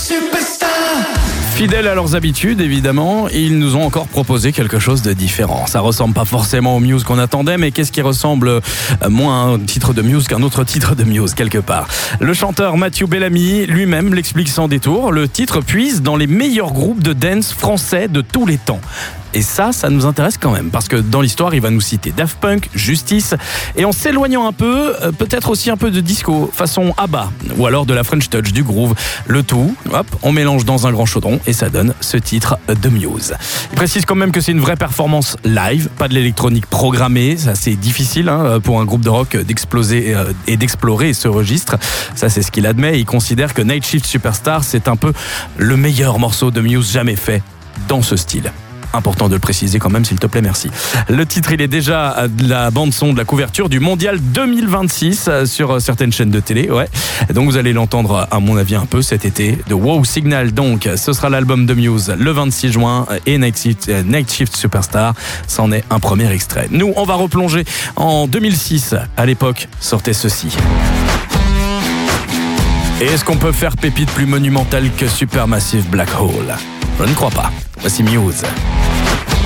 Superstar. Fidèles à leurs habitudes, évidemment, ils nous ont encore proposé quelque chose de différent. Ça ressemble pas forcément au Muse qu'on attendait, mais qu'est-ce qui ressemble moins à un titre de Muse qu'un autre titre de Muse, quelque part? Le chanteur Matthew Bellamy lui-même l'explique sans détour. Le titre puise dans les meilleurs groupes de dance français de tous les temps. Et ça nous intéresse quand même, parce que dans l'histoire, il va nous citer Daft Punk, Justice, et en s'éloignant un peu, peut-être aussi un peu de disco, façon ABBA, ou alors de la French Touch, du groove. Le tout, hop, on mélange dans un grand chaudron, et ça donne ce titre de Muse. Il précise quand même que c'est une vraie performance live, pas de l'électronique programmée. Ça, c'est difficile pour un groupe de rock d'exploser et d'explorer ce registre. Ça, c'est ce qu'il admet. Il considère que Night Shift Superstar, c'est un peu le meilleur morceau de Muse jamais fait dans ce style. Important de le préciser quand même, s'il te plaît, merci. Le titre, il est déjà de la bande-son de la couverture du Mondial 2026 sur certaines chaînes de télé, ouais. Donc vous allez l'entendre, à mon avis, un peu cet été. The Wow Signal, donc, ce sera l'album de Muse le 26 juin et Night Shift Superstar, c'en est un premier extrait. Nous, on va replonger en 2006. À l'époque, sortait ceci. Et est-ce qu'on peut faire pépite plus monumentale que Supermassive Black Hole? Je ne crois pas. Voici Muse.